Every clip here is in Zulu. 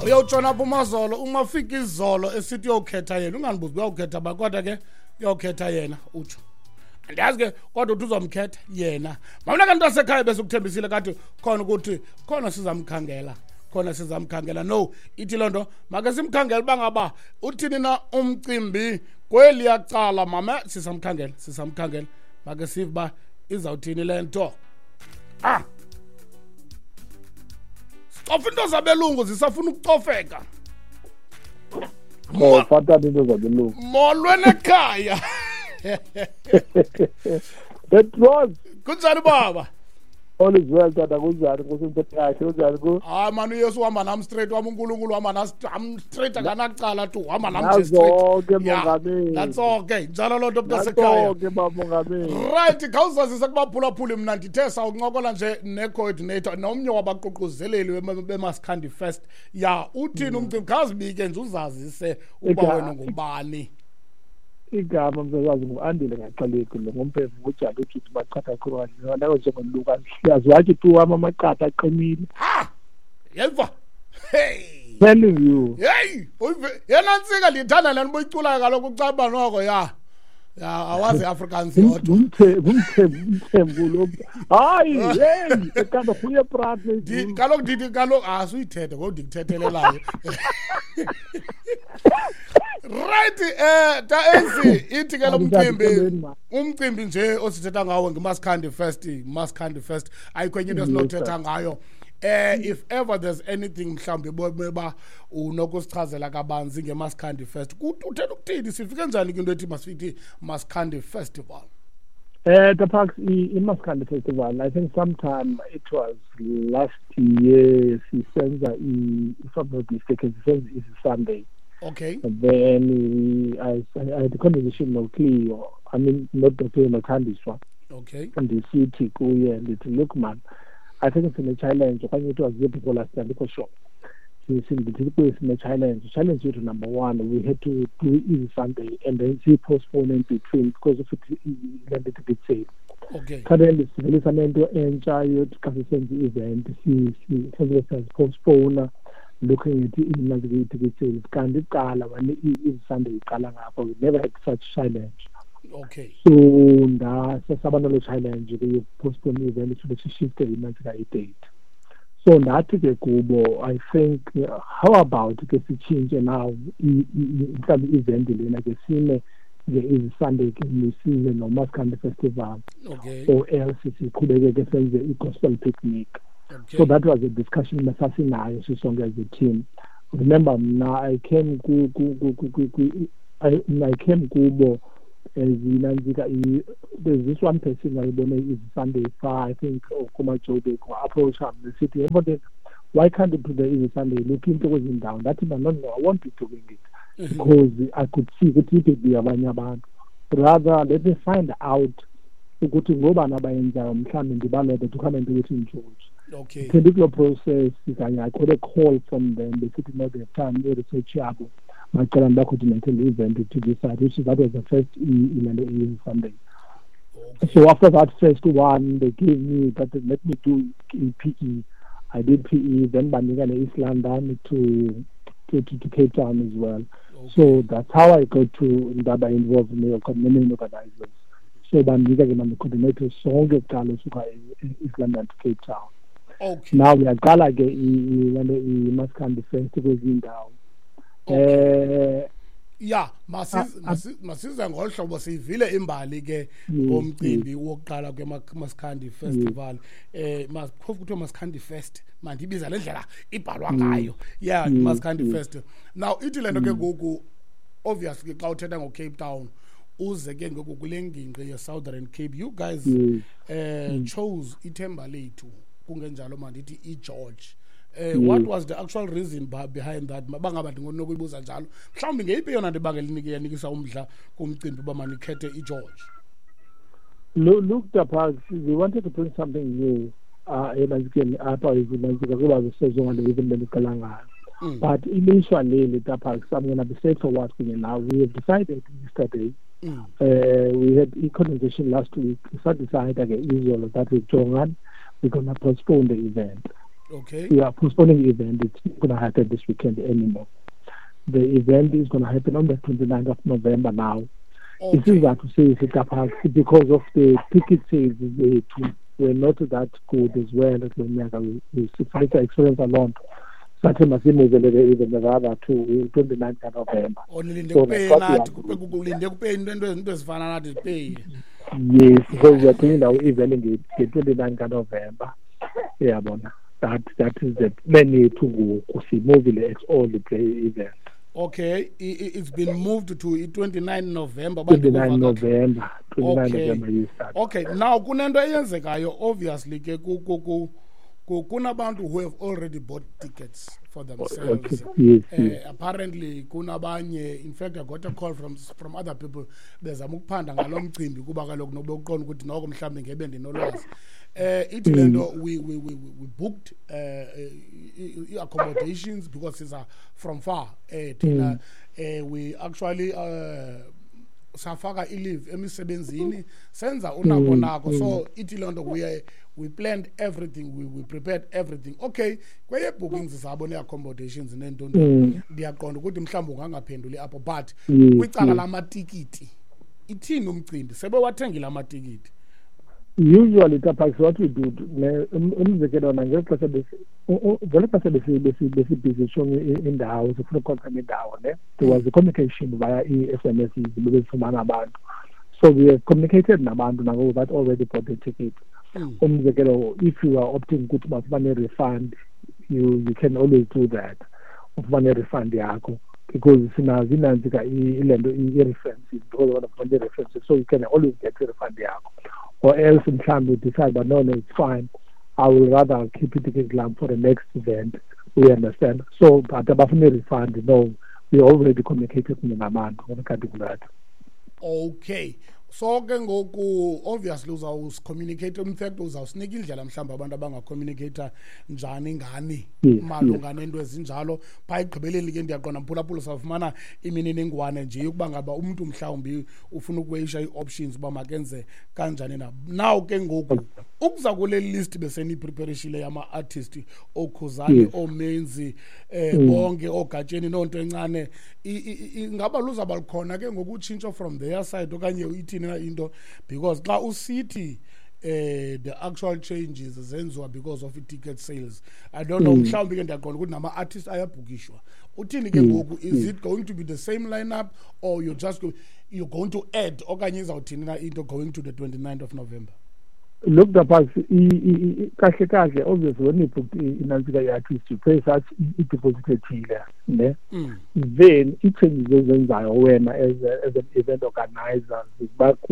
uyawutshona apho umazolo umafika izolo esithi uyokhetha yena unganibuzi uyawukhetha ba kodwa ke uyawukhetha yena utsho andiyazi ke kodwa uthi uzomkhetha yena mamna kanti asekhaya bese ukuthembisile kathi khona ukuthi khona sizamkhangela no ithi lonto make simkhangela bangaba uthini na umcimbi kweli yacala mama sisamkhangela make siva izawuthini lento cofa into zabelungu zisafuna ukucofeka fatani into zabelungu molweni ekhaya Petros kunjani baba all is well tata kunjani kusemthethakahle kunjani ku manu Yesu uhamba nam straight wami uNkulunkulu uhamba nam straight akanacala tu uhamba nam straight mongameli that's okay njalo lonto mntasekhaya okay mongameli right khawuzazisa kubaphulaphuli mna ndithe sawuncokola nje ne-coordinator nomnye wabaququzeleli bemaskandi fest uthini umcimbi khazibike nje uzazise uba wena ngubani igama msezazi ngu-Andile Ngaxaleki lo ngomphemvu kujalo ujuthi bachatha khona nalo njengoluka siyazi wathi tu amaqatha aqinile yeva hey telling you hey yena nsika lithanda lani boyicula kaloku ucaba noko awazi Afrikaans yodwa umthembu lo hayi hey ekanda kuye prate kaloku ndithi kaloku asuyithethe kodwa ndikuthethelelayo right ta enzi ithi ke lo umcimbi nje osithetha ngawo ngeMaskandi Fest ayikho enye into esinothetha ngayo if ever there's anything mhlambe boba unokusichazela kabanzi ngeMaskandi Fest uthena ukuthini sifike njani into ethi masithi Maskandi Festival the parks Maskandi Festival I think sometime it was last year sisenza if I'm not mistaken is Sunday. Okay. And then I had a conversation with Cleo, I mean, not Dr. Makandiswa. Okay. And the city, and it look, man, I think it's in a challenge. I think it was the people last time for sure. So the people is in a challenge. Challenge you to number one, we had to do it Sunday and then see postponement between because of it landed to be safe. Okay. Currently, civilization enjoy the event, see, postpone. Looking at it, can't Sunday, we never had such challenge. Okay. So, the challenge, we postpone the event to the shift date. So, that I think, how about the change now? Event, like a scene, there is Sunday season or Maskandi Festival. Okay. Or else it could be the gospel picnic. Okay. So that was a discussion with us as a team. Remember, now I came Kubo as there's this one person I don't know is Sunday far, I think, or Kuma Jobe, approach up the city. Why can't they put the Sunday looking towards him down? That is not know. I wanted to bring it because I could see the people be a band. Rather, let me find out to go to Gobana by mhlambe ndibalebe to come and do it in church. Okay. Particular process, I could a call from them, they could not have time, they research Chiago, my calendar continental event to decide, which that was the first in Sunday. Okay. So after that first one, they gave me, but let me do PE. I did PE, then Bandigan East London to Cape Town as well. Okay. So that's how I got to that I involved in the many organizers. So Bandigan and the coordinator song of Carlos East London to Cape Town. Okay. Now we are gala ke Maskandi Festival indawo. Masiza ngohlobo sivile imbali ke ngomcimbi wokuqala kweMaskandi Festival. Maphofu kuthiwa Maskandi Fest mandibiza lendlela ibhalwa ngayo. Maskandi Fest. Now ithi lento ke ngoku obviously xa uthetha ngoCape Town uze ke ngoku kule ngingqi ye Southern Cape. You guys chose ithemba lethu kungenjalo mandithi iGeorge. What was the actual reason behind that? Bangaba ndinokuyibuza njalo. Mhlawumbi ngeyiphi yona nto bangelinike yanikisa umdla kumcimbi uba manikhethe iGeorge. Look, the parts, we wanted to bring something new. But initially, the parks, I'm going to be safe for what now. We have decided yesterday. We had a conversation last week. We decided again Israel that we join. We're going to postpone the event. Okay. We are postponing the event. It's not going to happen this weekend anymore. The event is going to happen on the 29th of November now. Okay. This is that to say because of the ticket sales were not that good as well. We find the experience alone. Such a massive move even rather to 29th of November. Yes, so we are doing our event in the 29th of November. Yeah, that is the many to move it's all the play event. Okay, it's been moved to 29 November. 29 November. 29 November you start. Okay, now kunento eyenzekayo obviously ke kunabantu who have already bought tickets for themselves. Yes, apparently kunabanye, in fact I got a call from other people bezama ukuphanda ngalo mcimbi kuba kaloku nobe uqonda ukuthi noko mhlambe ngebe ndinolwazi. Ithi lento we booked accommodations because these are from far. We actually safaka i-leave emisebenzini senza unako so ithi lento we planned everything, we prepared everything. Okay, kweye bookings zabo ne-accommodations nentonto ndiyaqonda ukuthi mhlawumbe ungangaphenduli apho but kwicala lamatikiti ithini umcimbi sebewathengile amatikiti? Usually what we do umzekelo ngexesha besibhizi indawo sifuna ukonfirm indawo ne there was a communication via SMS bebefumana abantu, so we have communicated nabantu nabo that already bought the ticket. Umzekelo if you are opting ukuthi bafumane refund, you can always do that, ufumane refund yakho because zinanzika ilento i-references because one of the references, so you can always get a refund yakho. Or else in time we decide, but no, it's fine. I will rather keep it ticket club for the next event. We understand. So, but about the refund, no, we already communicated with the man when it comes to that. Okay. So ke ngoku obviously uzawucommunicate, in fact uzawusinika indlela mhlawumbe abantu abangacommunicate njani ngani malunga nento ezinjalo. Pha igqibeleli ke ndiyaqonda mphulaphula sawufumana imininingwane nje yokuba ngaba umuntu mhlawumbi ufuna ukweyisha ii-options uba makenze kanjani na. Now ke ngoku ukuza kule list beseniyipreparishile yama-artist okhuzani omenzi bonke ogatsheni nonto encane ingaba luzaba likhona ke ngokutshintsho from their side okanye ithini na into because xa usithi the actual changes zenziwa because of ticket sales. I don't know mhlawumbi ke ndiyaqonda ukuthi nama-artists ayabhukishwa. Uthini ke ngoku, is it going to be the same lineup or you're going to add okanye izawuthini na into going to the 29th of November? Look, the past, kahle, obviously, when you put in the artist, you pay such deposit dealer. Then it changes when as an event organizer, look,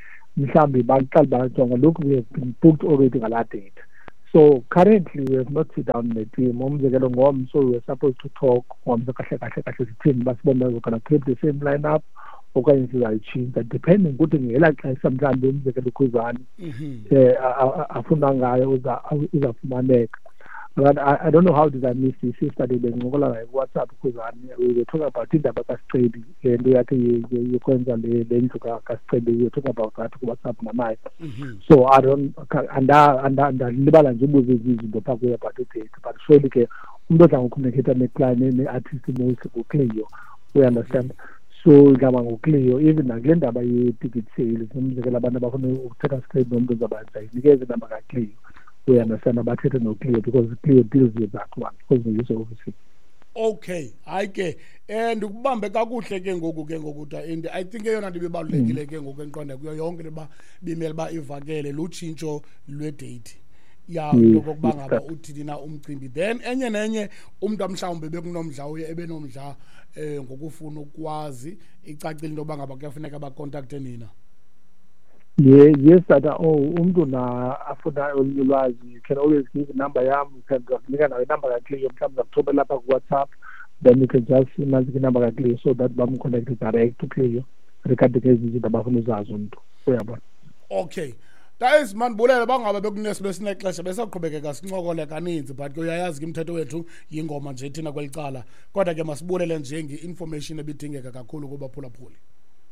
we have been booked already on that date. So currently, we have not sit down in the team. So we were supposed to talk on the team, but we're going to keep the same lineup. Okanye sizayitshintsha depending ukuthi ngela xesha mhlawumbe umzekelo ukhuzani afuna ngayo uzafumaneka. But I don't know how did I miss this yesterday bencokola ngayo WhatsApp ukhuzani we were talking about indaba kaSicebi lento yakhe yokwenza le ndlu kaSicebi we were talking about that ku WhatsApp namaye. So I don't andalibala nje ubuze izinto pha kuye about it, but surely ke umuntu odla ngocommunicate ne-client ne-artist mostly ku-Clio, we understand. So ngaba ngoclear even nakule ndaba ye-ticket sales umzekelo abantu abafuna ukuthatha screen nomuntu ozabanza inikeze inamba kaClear, we understand abathethe noClear because Clear deals with that one because we use overseas. Okay, hayi ke ndikubambe kakuhle ke ngoku and I think eyona nto ibalulekile ke ngoku enqonda kuyo yonke leba bimele ba ivakele lutshintsho lwe-date ya lokuba ngaba uthini na umcimbi, then enye nenye umuntu amhlawumbe bekunomdla uye ebenomdla ngokufuna ukwazi icacile into yoba ngaba kuyafuneka bacontacte nina. Yes, tata. Umuntu na afuna ulwazi, you can always give number yami, you can kunika nawe number kaClear mhlawumbe zakuthobela lapha ku WhatsApp, then you can just imagine number kaClear so that bamconnect direct to Clear regarding izinto abafuna uzazi umuntu uyabona. Okay. Guys, man bulela bangaba bekunesi besinexesha besaqhubekeka sincokole kaninzi but ke uyayazi ke imithetho wethu yingoma nje thina kwelicala, kodwa ke masibulele nje ngeinformation ebidingeka kakhulu kubaphulaphuli.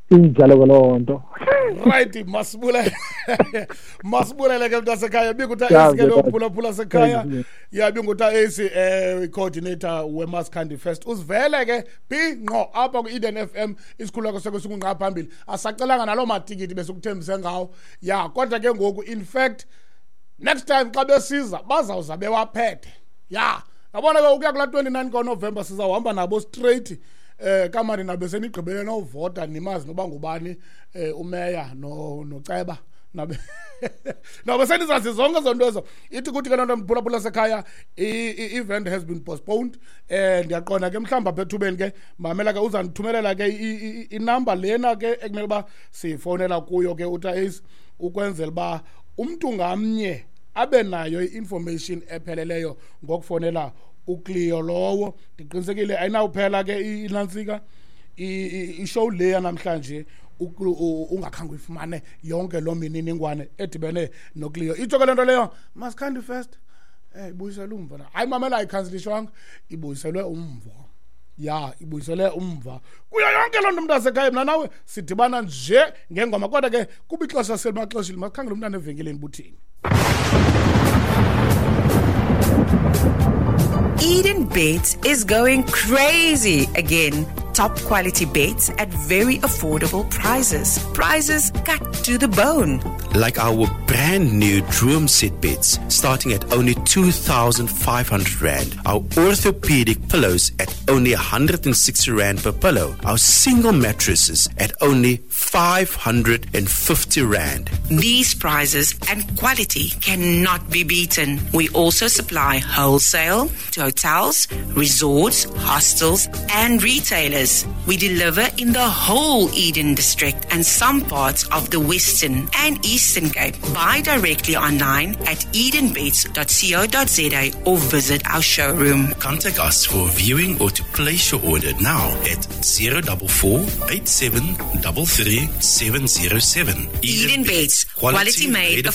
injalo kolonto. Right, masibulele ke mntasekhaya bikuthi AC ke lokuphulaphula sekhaya ya binguthi AC coordinator we Maskandi Fest usivele ke binqo apha ku Eden FM isikhululo seke sikunqa phambili asacelanga nalo matikiti bese kuthembise ngawo ya kodwa ke ngoku in fact next time xa besiza bazawuza bewaphethe ya yabona ke ukuya kula 29 ka November sizawuhamba nabo straight kamari nabe senigqibele novota nimazi noba ngubani umeya noceba nabe nabe senizazi zonke zonto ezo ithi kuthi ke lonto mphulaphula sekhaya event has been postponed ndiyaqonda ke mhlamba phethubeni ke mamela ke uzanithumelela ke inamba lena ke ekumele ba sifonela kuyo ke uthi Ace ukwenzela ba umuntu ngamnye abe nayo information epheleleyo ngokufonela uCleo lowo ndiqinisekile ayinawuphela ke inantsika ishow leya namhlanje ungakhange uyifumane yonke lo mininingwane edibene noCleo itsho ke lento leyo Maskandi Fest ibuyiselwe umva hayi mamela ayikhansilishwanga ibuyiselwe umva ya ibuyiselwe umva kuyo yonke lo nto mntasekhaya mina nawe sidibana nje ngengoma kodwa ke kuba ixesha selimaxeshile masikhangele umntana evenkileni buthini. Eden Beds is going crazy again. Top quality beds at very affordable prices. Prices cut to the bone. Like our brand new Droom set beds starting at only 2,500 Rand. Our orthopedic pillows at only 160 Rand per pillow. Our single mattresses at only 550 Rand. These prices and quality cannot be beaten. We also supply wholesale to hotels, resorts, hostels, and retailers. We deliver in the whole Eden district and some parts of the Western and Eastern Cape. Buy directly online at edenbeds.co.za or visit our showroom. Contact us for viewing or to place your order now at 044 8733 707. Eden Beds, quality made